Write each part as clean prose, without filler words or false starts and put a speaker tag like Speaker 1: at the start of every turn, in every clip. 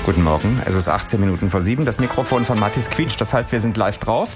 Speaker 1: Guten Morgen, es ist 18 Minuten vor 7. Das Mikrofon von Mathis quietscht, das heißt, wir sind live drauf.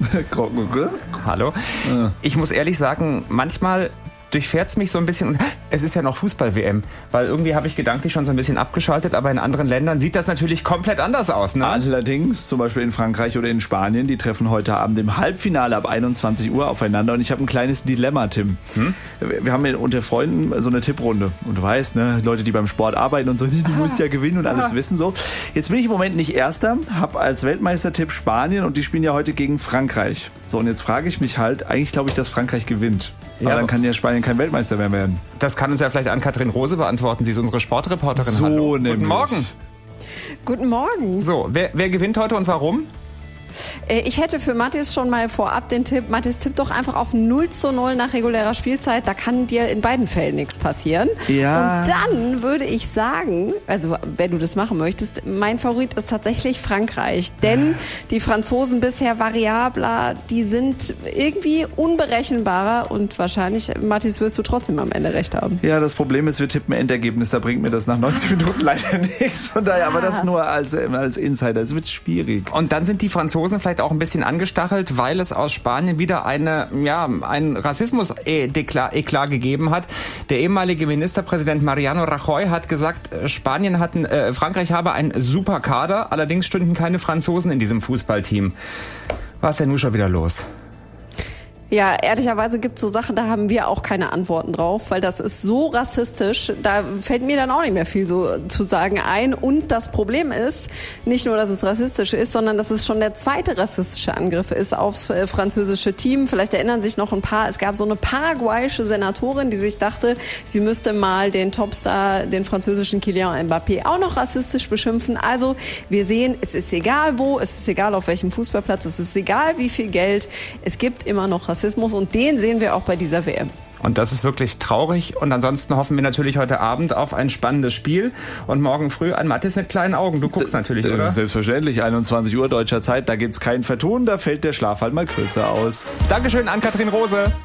Speaker 1: Hallo. Ich muss ehrlich sagen, manchmal durchfährt's mich so ein bisschen und es ist ja noch Fußball-WM, weil irgendwie habe ich gedanklich schon so ein bisschen abgeschaltet, aber in anderen Ländern sieht das natürlich komplett anders aus, ne?
Speaker 2: Allerdings, zum Beispiel in Frankreich oder in Spanien, die treffen heute Abend im Halbfinale ab 21 Uhr aufeinander und ich habe ein kleines Dilemma, Tim. Wir haben ja unter Freunden so eine Tipprunde und du weißt, ne, Leute, die beim Sport arbeiten und so, du musst ja gewinnen und alles wissen so. Jetzt bin ich im Moment nicht Erster, habe als Weltmeistertipp Spanien und die spielen ja heute gegen Frankreich. So, und jetzt frage ich mich halt, eigentlich glaube ich, dass Frankreich gewinnt. Aber dann kann ja Spanien kein Weltmeister mehr werden.
Speaker 1: Das kann uns ja vielleicht Ann-Kathrin Rose beantworten. Sie ist unsere Sportreporterin.
Speaker 2: So,
Speaker 1: hallo.
Speaker 2: nämlich.
Speaker 1: Guten Morgen.
Speaker 3: Guten Morgen.
Speaker 1: So, wer gewinnt heute und warum?
Speaker 3: Ich hätte für Mathis schon mal vorab den Tipp, Mathis, tipp doch einfach auf 0:0 nach regulärer Spielzeit, da kann dir in beiden Fällen nichts passieren.
Speaker 2: Ja.
Speaker 3: Und dann würde ich sagen, also wenn du das machen möchtest, mein Favorit ist tatsächlich Frankreich, denn die Franzosen bisher variabler, die sind irgendwie unberechenbarer und wahrscheinlich, Mathis, wirst du trotzdem am Ende recht haben.
Speaker 2: Ja, das Problem ist, wir tippen Endergebnis, da bringt mir das nach 90 Minuten leider nichts. Von daher, aber das nur als Insider, es wird schwierig.
Speaker 1: Und dann sind die Franzosen vielleicht auch ein bisschen angestachelt, weil es aus Spanien wieder ein Rassismus-Eklat gegeben hat. Der ehemalige Ministerpräsident Mariano Rajoy hat gesagt, Frankreich habe einen super Kader, allerdings stünden keine Franzosen in diesem Fußballteam. Was ist denn nun schon wieder los?
Speaker 3: Ja, ehrlicherweise gibt es so Sachen, da haben wir auch keine Antworten drauf, weil das ist so rassistisch, da fällt mir dann auch nicht mehr viel so zu sagen ein. Und das Problem ist, nicht nur, dass es rassistisch ist, sondern dass es schon der zweite rassistische Angriff ist aufs französische Team. Vielleicht erinnern sich noch ein paar, es gab so eine paraguayische Senatorin, die sich dachte, sie müsste mal den Topstar, den französischen Kylian Mbappé, auch noch rassistisch beschimpfen. Also wir sehen, es ist egal wo, es ist egal auf welchem Fußballplatz, es ist egal wie viel Geld, es gibt immer noch Rassismus und den sehen wir auch bei dieser WM.
Speaker 1: Und das ist wirklich traurig. Und ansonsten hoffen wir natürlich heute Abend auf ein spannendes Spiel und morgen früh ein Mathis mit kleinen Augen. Du guckst natürlich, oder?
Speaker 2: Selbstverständlich, 21 Uhr deutscher Zeit, da gibt's kein Vertun, da fällt der Schlaf halt mal kürzer aus.
Speaker 1: Dankeschön, Ann-Kathrin Rose.